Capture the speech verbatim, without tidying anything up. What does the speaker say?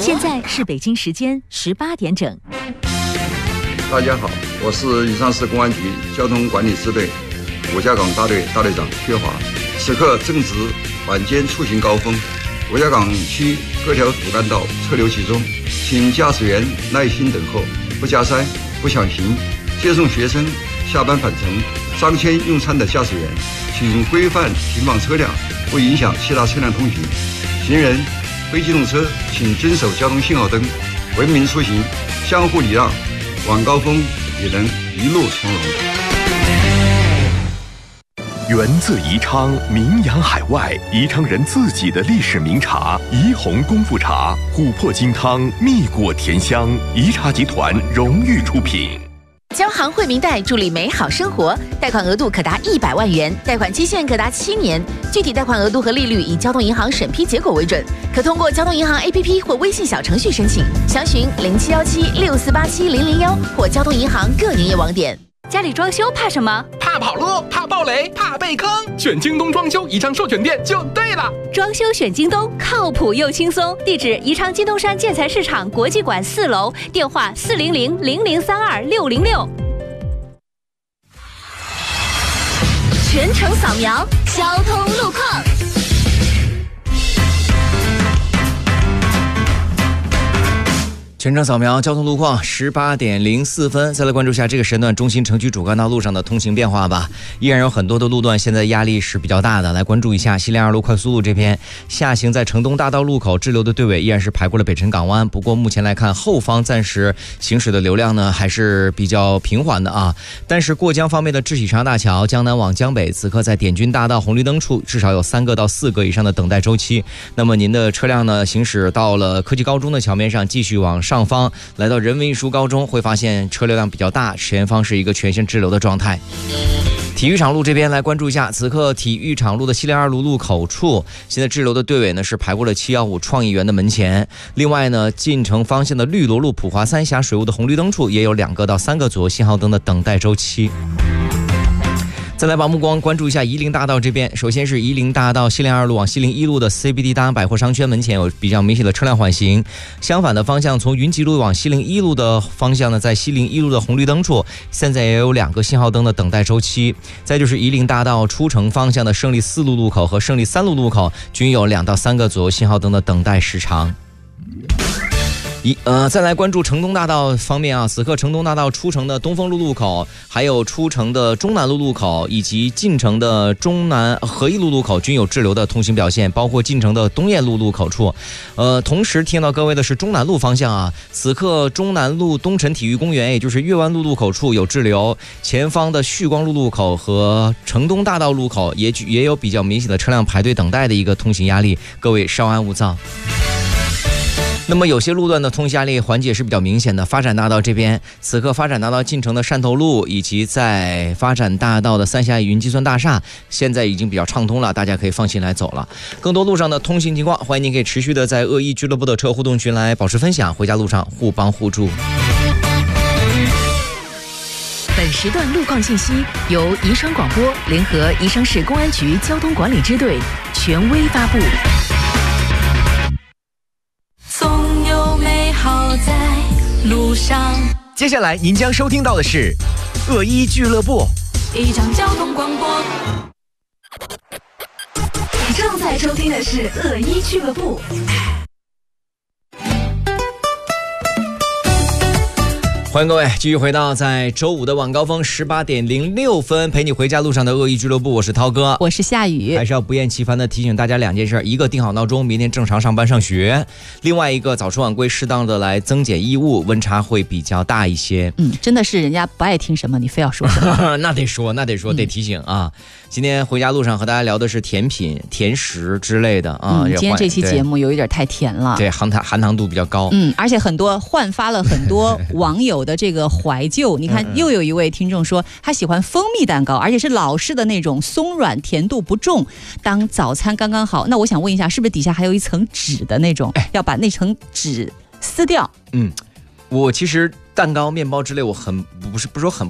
现在是北京时间十八点整。 大家好，我是宜昌市公安局交通管理支队五家港大队大队长薛华。此刻正值晚间出行高峰，五家港区各条主干道车流集中，请驾驶员耐心等候，不加塞、不抢行。接送学生下班返程、商圈用餐的驾驶员，请规范停放车辆，不影响其他车辆通行。行人、非机动车请遵守交通信号灯，文明出行，相互礼让，晚高峰也能一路从容。 源自宜昌，名扬海外，宜昌人自己的历史名茶宜红功夫茶，琥珀金汤，蜜果甜香，宜茶集团荣誉出品。 交行惠民贷助力美好生活，贷款额度可达一百万元，贷款期限可达七年，具体贷款额度和利率以交通银行审批结果为准，可通过交通银行 A P P 或微信小程序申请，详询零七幺七六四八七零零幺或交通银行各营业网点。 家里装修怕什么？ 怕跑路，怕爆雷，怕被坑。选京东装修宜昌授权店就对了。 装修选京东，靠谱又轻松。地址：宜昌金东山建材市场国际馆四楼，电话：四零零零零三二六零六。全程扫描交通路况。 全程扫描交通路况，十八点零四分，再来关注一下这个时段中心城区主干道路上的通行变化吧。依然有很多的路段现在压力是比较大的，来关注一下西林二路快速路这边下行在城东大道路口滞留的队尾依然是排过了北辰港湾，不过目前来看后方暂时行驶的流量呢还是比较平缓的啊。但是过江方面的智喜长大桥江南往江北，此刻在点军大道红绿灯处至少有三个到四个以上的等待周期。那么您的车辆呢行驶到了科技高中的桥面上，继续往上方来到人文艺术高中，会发现车流量比较大，前方是一个全线滞留的状态。体育场路这边来关注一下，此刻体育场路的西林二路路口处，现在滞留的队尾呢是排过了七一五创意园的门前。另外呢，进城方向的绿萝路普华三峡水务的红绿灯处也有两个到三个左右信号灯的等待周期。再来把目光关注一下夷陵大道这边，首先是夷陵大道西林二路往西林一路的 C B D 大安百货商圈门前有比较明显的车辆缓行，相反的方向从云集路往西林一路的方向呢，在西林一路的红绿灯处现在也有两个信号灯的等待周期。再就是夷陵大道出城方向的胜利四路路口和胜利三路路口均有两到三个左右信号灯的等待时长。一呃，再来关注城东大道方面啊，此刻城东大道出城的东风路路口，还有出城的中南路路口，以及进城的中南合一路路口均有滞留的通行表现，包括进城的东燕路路口处。呃，同时听到各位的是中南路方向啊，此刻中南路东辰体育公园，也就是岳湾路路口处有滞留，前方的旭光路路口和城东大道路口也也有比较明显的车辆排队等待的一个通行压力，各位稍安勿躁。那么有些路段的通行压力缓解是比较明显的，发展大道这边，此刻发展大道进城的汕头路以及在发展大道的三峡云计算大厦现在已经比较畅通了，大家可以放心来走了。更多路上的通行情况，欢迎您可以持续的在恶意俱乐部的车互动群来保持分享，回家路上互帮互助。 本时段路况信息由宜昌广播联合宜昌市公安局交通管理支队权威发布。 总有美好在路上。 接下来您将收听到的是恶一俱乐部， 一张交通广播。 你正在收听的是恶一俱乐部。 欢迎各位继续回到在周五的晚高峰十八点零六分陪你回家路上的恶意俱乐部，我是涛哥， 我是夏雨。 还是要不厌其烦的提醒大家两件事，一个定好闹钟，明天正常上班上学，另外一个早出晚归，适当的来增减衣物，温差会比较大一些。 嗯，真的是人家不爱听什么你非要说什么那得说那得说得提醒啊、嗯、今天回家路上和大家聊的是甜品甜食之类的啊、 嗯、今天这期节目有一点太甜了， 对，含糖含糖度比较高。 嗯，而且很多焕发了很多网友的这个怀旧。你看又有一位听众说他喜欢蜂蜜蛋糕，而且是老式的那种，松软，甜度不重，当早餐刚刚好。那我想问一下，是不是底下还有一层纸的那种、哎、要把那层纸撕掉？ 嗯，我其实蛋糕面包之类我很不是不是说很